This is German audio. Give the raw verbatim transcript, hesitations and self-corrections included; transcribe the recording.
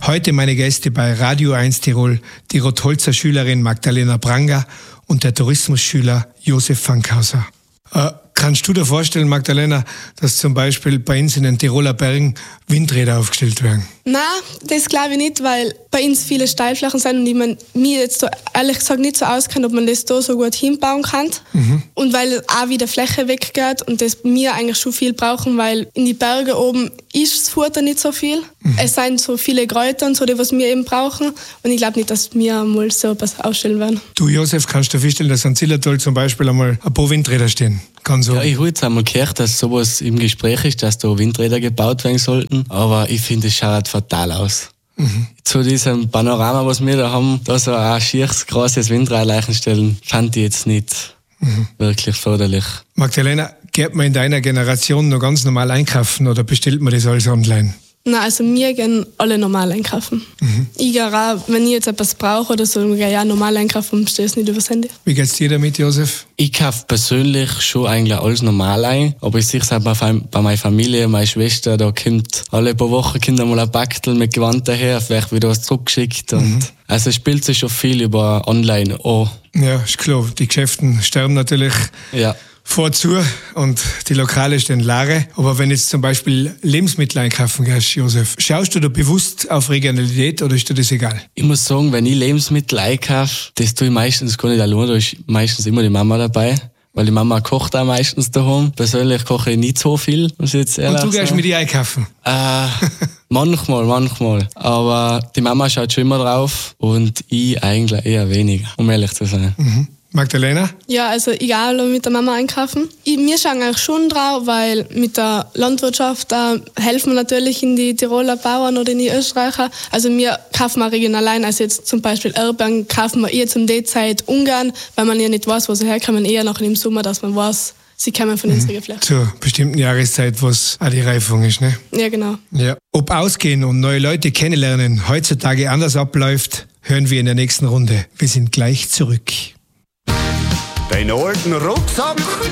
Heute meine Gäste bei Radio eins Tirol, die Rotholzer Schülerin Magdalena Pranger und der Tourismusschüler Josef Fankhauser. Äh, kannst du dir vorstellen, Magdalena, dass zum Beispiel bei uns in den Tiroler Bergen Windräder aufgestellt werden? Nein, das glaube ich nicht, weil bei uns viele Steilflächen sind und ich mein, mir jetzt so, ehrlich gesagt nicht so auskennt, ob man das da so gut hinbauen kann. Mhm. Und weil auch wieder Fläche weggeht und das wir eigentlich schon viel brauchen, weil in die Berge oben ist das Futter nicht so viel. Mhm. Es sind so viele Kräuter und so, die was wir eben brauchen. Und ich glaube nicht, dass wir mal so etwas ausstellen werden. Du, Josef, kannst du dir vorstellen, dass an Zillertal zum Beispiel einmal ein paar Windräder stehen? Kann so. Ja, ich habe jetzt einmal gehört, dass sowas im Gespräch ist, dass da Windräder gebaut werden sollten. Aber ich finde, es schaut fatal aus. Mhm. Zu diesem Panorama, was wir da haben, da so ein schieres, grosses Windrad stellen, fand ich jetzt nicht mhm. wirklich förderlich. Magdalena, geht man in deiner Generation noch ganz normal einkaufen oder bestellt man das alles online? Nein, also wir gehen alle normal einkaufen. Mhm. Ich gehe auch, wenn ich jetzt etwas brauche oder so, gehe ich auch normal einkaufen und bestelle es nicht übers Handy. Wie geht's dir damit, Josef? Ich kaufe persönlich schon eigentlich alles normal ein, aber ich sehe es auch bei, bei meiner Familie, meine Schwester, da kommt alle paar Wochen kommt einmal ein Backel mit Gewand daher, vielleicht wieder was zurückgeschickt. Und mhm. Also es spielt sich schon viel über online an. Ja, ist klar, die Geschäfte sterben natürlich. Ja. Vorzu und die Lokale stehen leer. Aber wenn jetzt zum Beispiel Lebensmittel einkaufen gehst, Josef, schaust du da bewusst auf Regionalität oder ist dir das egal? Ich muss sagen, wenn ich Lebensmittel einkaufe, das tue ich meistens gar nicht allein, da ist meistens immer die Mama dabei. Weil die Mama kocht auch meistens daheim. Persönlich koche ich nicht so viel, muss ich jetzt ehrlich sagen. Und du gehst mit ihr einkaufen? Äh, manchmal, manchmal. Aber die Mama schaut schon immer drauf und ich eigentlich eher weniger, um ehrlich zu sein. Mhm. Magdalena? Ja, also egal, mit der Mama einkaufen. Ich, wir schauen eigentlich schon drauf, weil mit der Landwirtschaft da helfen wir natürlich in die Tiroler Bauern oder in die Österreicher. Also wir kaufen auch regional ein. Also jetzt zum Beispiel Erdbeeren kaufen wir eher zum der Zeit ungern, weil man ja nicht weiß, wo sie herkommen. Eher nachher im Sommer, dass man weiß, sie kommen von mhm. unserer Fläche. Zur bestimmten Jahreszeit, wo es auch die Reifung ist, ne? Ja, genau. Ja. Ob Ausgehen und neue Leute kennenlernen heutzutage anders abläuft, hören wir in der nächsten Runde. Wir sind gleich zurück. Deinen alten Rucksack